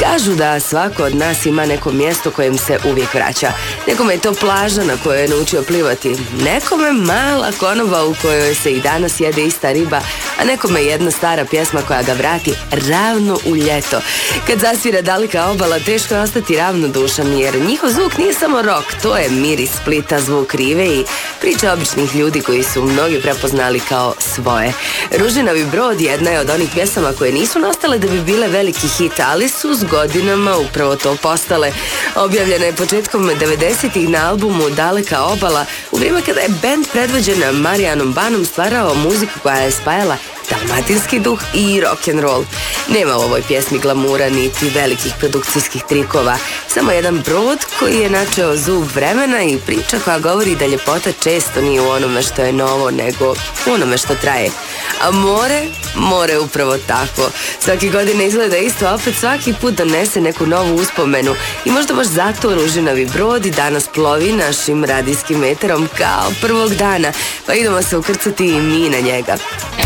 Kažu da svako od nas ima neko mjesto kojem se uvijek vraća. Nekome je to plaža na kojoj je naučio plivati, nekome mala konoba u kojoj se i danas jede ista riba, a nekome jedna stara pjesma koja ga vrati ravno u ljeto. Kad zasvira Daleka obala, teško je ostati ravnodušan, jer njihov zvuk nije samo rock, to je miris Splita, zvuk rive i priče običnih ljudi koji su mnogi prepoznali kao svoje. Ružinovi brod jedna je od onih pjesama koje nisu nastale da bi bile veliki hit, ali su s godinama upravo to postale. Objavljena je početkom 90-ih na albumu Daleka obala, u vrijeme kada je bend predvođen Marijanom Banom stvarao muziku koja je spajala dalmatinski duh i rock'n'roll. Nema u ovoj pjesmi glamura niti velikih produkcijskih trikova, samo jedan brod koji je načeo zub vremena i priča koja govori da ljepota često nije u onome što je novo, nego u onome što traje. A more upravo tako. Svake godine izgleda isto, a opet svaki put donese neku novu uspomenu i možda baš zato Ružinovi brod i danas plovi našim radijskim eterom kao prvog dana, pa idemo se ukrcati i mi na njega.